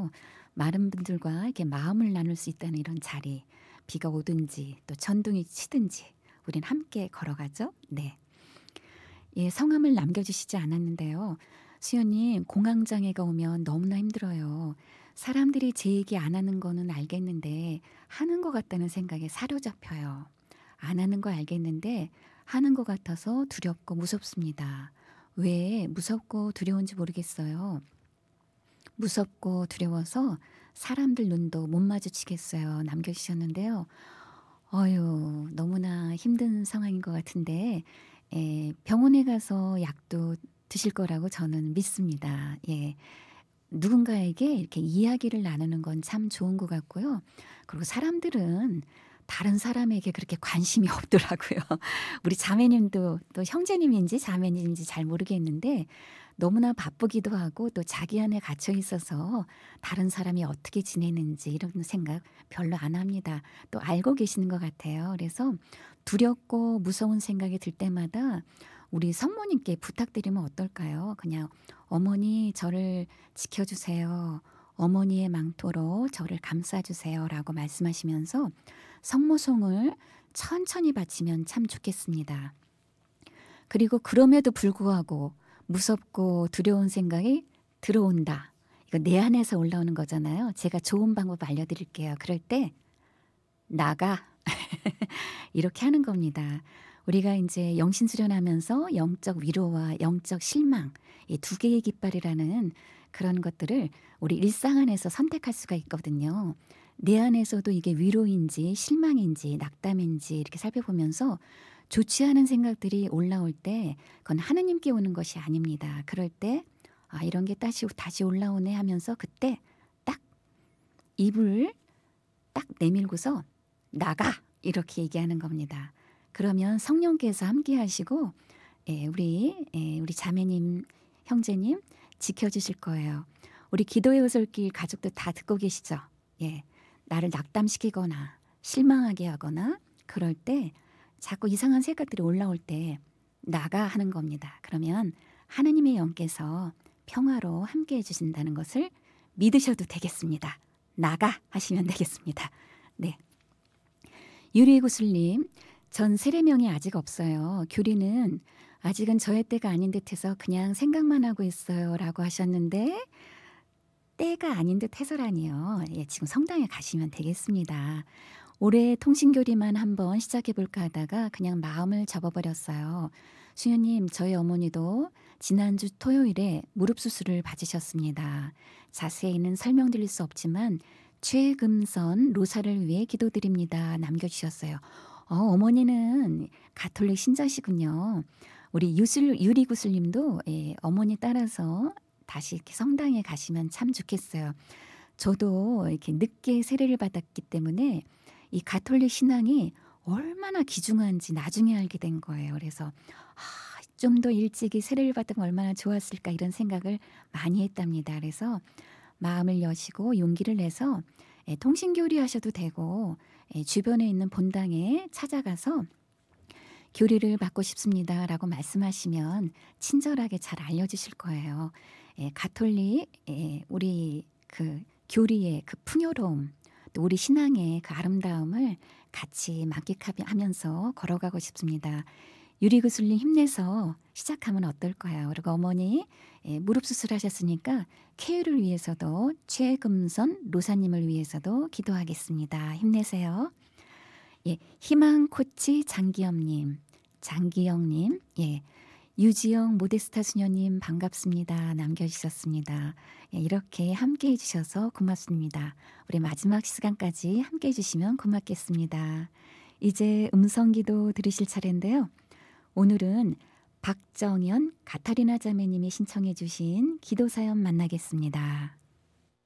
있어요. 많은 분들과 이렇게 마음을 나눌 수 있다는 이런 자리. 비가 오든지 또 천둥이 치든지 우린 함께 걸어가죠. 네. 예, 성함을 남겨주시지 않았는데요. 수연님, 공황장애가 오면 너무나 힘들어요. 사람들이 제 얘기 안 하는 거는 알겠는데 하는 것 같다는 생각에 사로잡혀요. 안 하는 거 알겠는데 하는 것 같아서 두렵고 무섭습니다. 왜 무섭고 두려운지 모르겠어요. 무섭고 두려워서 사람들 눈도 못 마주치겠어요. 남겨주셨는데요. 어유, 너무나 힘든 상황인 것 같은데 병원에 가서 약도 드실 거라고 저는 믿습니다. 예. 누군가에게 이렇게 이야기를 나누는 건 참 좋은 것 같고요. 그리고 사람들은 다른 사람에게 그렇게 관심이 없더라고요. 우리 자매님도 또 형제님인지 자매님인지 잘 모르겠는데 너무나 바쁘기도 하고 또 자기 안에 갇혀 있어서 다른 사람이 어떻게 지내는지 이런 생각 별로 안 합니다. 또 알고 계시는 것 같아요. 그래서 두렵고 무서운 생각이 들 때마다 우리 성모님께 부탁드리면 어떨까요? 그냥 어머니 저를 지켜주세요. 어머니의 망토로 저를 감싸주세요. 라고 말씀하시면서 성모송을 천천히 바치면 참 좋겠습니다. 그리고 그럼에도 불구하고 무섭고 두려운 생각이 들어온다. 이거 내 안에서 올라오는 거잖아요. 제가 좋은 방법 알려드릴게요. 그럴 때 나가 이렇게 하는 겁니다. 우리가 이제 영신 수련하면서 영적 위로와 영적 실망 이 두 개의 깃발이라는 그런 것들을 우리 일상 안에서 선택할 수가 있거든요. 내 안에서도 이게 위로인지 실망인지 낙담인지 이렇게 살펴보면서 좋지 않은 생각들이 올라올 때 그건 하느님께 오는 것이 아닙니다. 그럴 때 아, 이런 게 다시 올라오네 하면서 그때 딱 입을 딱 내밀고서 나가 이렇게 얘기하는 겁니다. 그러면 성령께서 함께 하시고 우리 자매님 형제님 지켜주실 거예요. 우리 기도의 오솔길 가족들 다 듣고 계시죠? 예, 나를 낙담시키거나 실망하게 하거나 그럴 때 자꾸 이상한 생각들이 올라올 때 나가 하는 겁니다. 그러면 하느님의 영께서 평화로 함께 해주신다는 것을 믿으셔도 되겠습니다. 나가 하시면 되겠습니다. 네. 유리구슬님, 전 세례명이 아직 없어요. 교리는 아직은 저의 때가 아닌 듯해서 그냥 생각만 하고 있어요. 라고 하셨는데 때가 아닌 듯 해서라니요. 예, 지금 성당에 가시면 되겠습니다. 올해 통신교리만 한번 시작해볼까 하다가 그냥 마음을 접어버렸어요. 수녀님, 저희 어머니도 지난주 토요일에 무릎 수술을 받으셨습니다. 자세히는 설명드릴 수 없지만 최금선 로사를 위해 기도드립니다. 남겨주셨어요. 어머니는 가톨릭 신자시군요. 우리 유리구슬님도 어머니 따라서 다시 이렇게 성당에 가시면 참 좋겠어요. 저도 이렇게 늦게 세례를 받았기 때문에 이 가톨릭 신앙이 얼마나 귀중한지 나중에 알게 된 거예요. 그래서 좀 더 일찍이 세례를 받으면 얼마나 좋았을까 이런 생각을 많이 했답니다. 그래서 마음을 여시고 용기를 내서 통신교리 하셔도 되고 주변에 있는 본당에 찾아가서 교리를 받고 싶습니다라고 말씀하시면 친절하게 잘 알려주실 거예요. 가톨릭 우리 그 교리의 그 풍요로움 또 우리 신앙의 그 아름다움을 같이 만끽하면서 걸어가고 싶습니다. 유리구슬님 힘내서 시작하면 어떨까요? 그리고 어머니 무릎 수술하셨으니까 쾌유를 위해서도 최금선 로사님을 위해서도 기도하겠습니다. 힘내세요. 예, 희망 코치 장기영님, 예, 유지영 모데스타 수녀님 반갑습니다. 남겨주셨습니다. 예, 이렇게 함께 해주셔서 고맙습니다. 우리 마지막 시간까지 함께 해주시면 고맙겠습니다. 이제 음성기도 들으실 차례인데요. 오늘은 박정현 가타리나 자매님이 신청해 주신 기도사연 만나겠습니다.